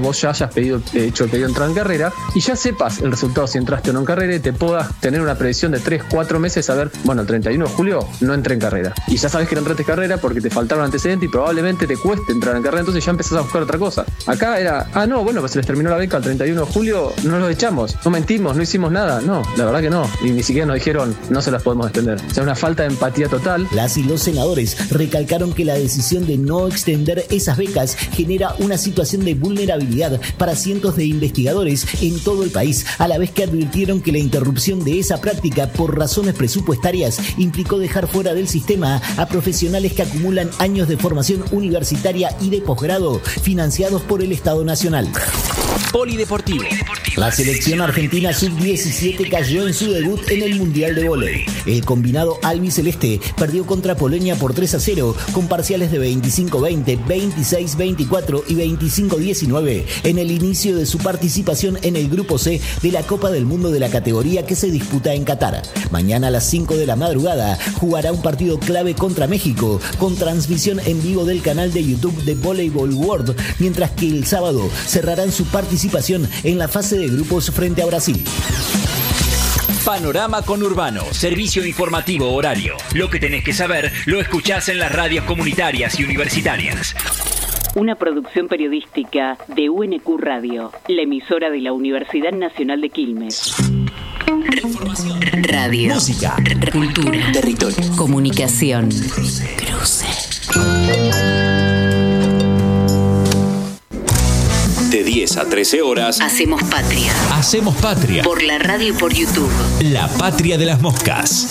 vos ya hayas hecho el pedido de entrar en carrera y ya sepas el resultado si entraste o no en carrera y te puedas tener una previsión de 3-4 meses a ver, bueno, el 31 de julio no entré en carrera. Y ya sabes que no entraste en carrera porque te faltaron antecedentes y probablemente te cueste entrar en carrera, entonces ya empezás a buscar otra cosa. Acá era, no, bueno, pues se les terminó la beca el 31 de julio, no los echamos, no mentimos, no hicimos nada. No, la verdad que no. Y ni siquiera nos dijeron, no se las podemos extender. O sea, una falta de empatía total. Las y los senadores recalcaron que la decisión de no extender esas becas genera una situación de vulnerabilidad para cientos de investigadores en todo el país, a la vez que advirtieron que la interrupción de esa práctica por razones presupuestarias implicó dejar fuera del sistema a profesionales que acumulan años de formación universitaria y de posgrado financiados por el Estado Nacional. Polideportivo. La selección argentina sub-17 cayó en su debut en el Mundial de Vóley. El combinado albiceleste perdió contra Polonia por 3-0 con parciales de 25-20, 26-24 y 25-19 en el inicio de su participación en el Grupo C de la Copa del Mundo de la categoría que se disputa en Qatar. Mañana a las 5 de la madrugada jugará un partido clave contra México con transmisión en vivo del canal de YouTube de Volleyball World, mientras que el sábado cerrarán su participación en la fase de grupos frente a Brasil. Panorama Conurbano, servicio informativo horario. Lo que tenés que saber lo escuchás en las radios comunitarias y universitarias. Una producción periodística de UNQ Radio, la emisora de la Universidad Nacional de Quilmes. Información, radio, música, cultura, territorio, comunicación. Cruce. De 10 a 13 horas. Hacemos patria. Hacemos patria. Por la radio y por YouTube. La patria de las moscas.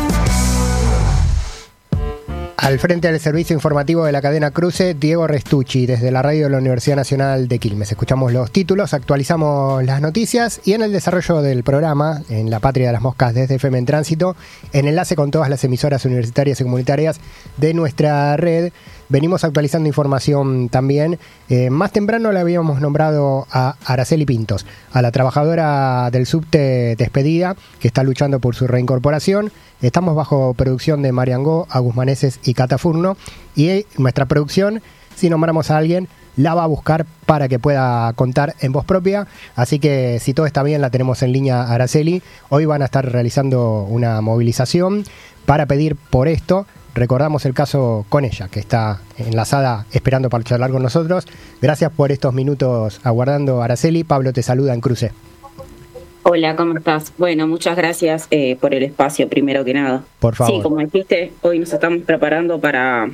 Al frente del servicio informativo de la cadena Cruce, Diego Restucci, desde la radio de la Universidad Nacional de Quilmes. Escuchamos los títulos, actualizamos las noticias y en el desarrollo del programa, en La Patria de las Moscas desde FM en Tránsito, en enlace con todas las emisoras universitarias y comunitarias de nuestra red, venimos actualizando información también. Más temprano le habíamos nombrado a Araceli Pintos, a la trabajadora del subte despedida, que está luchando por su reincorporación. Estamos bajo producción de Mariangó, Agus Maneses y Cata Furno, y nuestra producción, si nombramos a alguien, la va a buscar para que pueda contar en voz propia. Así que si todo está bien, la tenemos en línea, Araceli. Hoy van a estar realizando una movilización para pedir por esto. Recordamos el caso con ella, que está enlazada esperando para charlar con nosotros. Gracias por estos minutos aguardando, Araceli. Pablo te saluda en Cruce. Hola, ¿cómo estás? Bueno, muchas gracias por el espacio, primero que nada. Por favor. Sí, como dijiste, hoy nos estamos preparando para...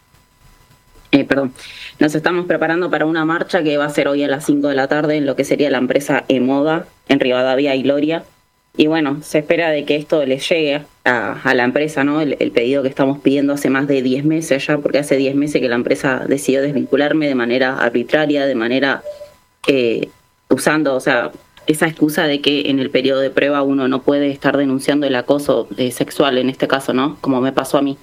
nos estamos preparando para una marcha que va a ser hoy a las 5 de la tarde en lo que sería la empresa Emoda, en Rivadavia y Gloria. Y bueno, se espera de que esto les llegue a la empresa, ¿no? El pedido que estamos pidiendo hace más de 10 meses ya, porque hace 10 meses que la empresa decidió desvincularme de manera arbitraria, de manera usando, o sea, esa excusa de que en el periodo de prueba uno no puede estar denunciando el acoso sexual, en este caso, ¿no? Como me pasó a mí.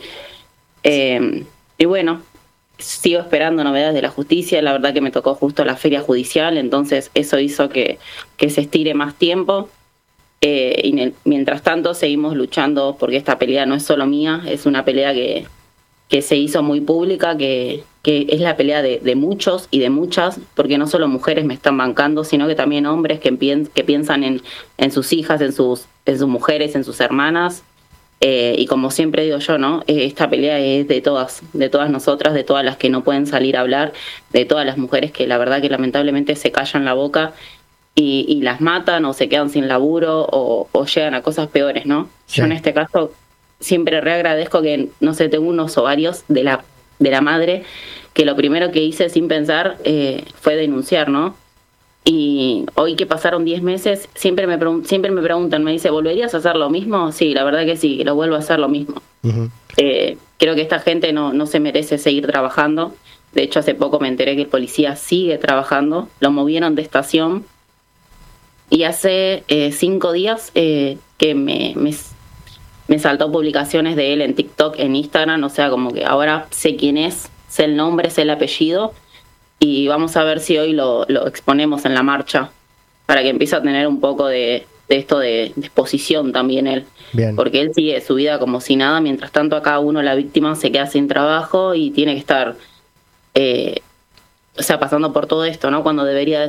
Y bueno, sigo esperando novedades de la justicia. La verdad que me tocó justo la feria judicial, entonces eso hizo que se estire más tiempo. Y mientras tanto seguimos luchando porque esta pelea no es solo mía, es una pelea que se hizo muy pública, que es la pelea de muchos y de muchas, porque no solo mujeres me están bancando, sino que también hombres que piensan en sus hijas, en sus mujeres, en sus hermanas. Y como siempre digo yo, ¿no? Esta pelea es de todas nosotras, de todas las que no pueden salir a hablar, de todas las mujeres que la verdad que lamentablemente se callan la boca y las matan o se quedan sin laburo o llegan a cosas peores, ¿no? Sí. Yo en este caso siempre reagradezco que, no sé, tengo unos ovarios de la madre, que lo primero que hice sin pensar fue denunciar, ¿no? Y hoy que pasaron 10 meses, siempre me preguntan, me dice, ¿volverías a hacer lo mismo? Sí, la verdad que sí, que lo vuelvo a hacer lo mismo. Uh-huh. Creo que esta gente no se merece seguir trabajando. De hecho, hace poco me enteré que el policía sigue trabajando, lo movieron de estación. Y hace 5 días que me saltó publicaciones de él en TikTok, en Instagram, o sea, como que ahora sé quién es, sé el nombre, sé el apellido, y vamos a ver si hoy lo exponemos en la marcha, para que empiece a tener un poco de esto de exposición también él. Bien. Porque él sigue su vida como si nada, mientras tanto acá la víctima, se queda sin trabajo y tiene que estar, pasando por todo esto, ¿no? Cuando debería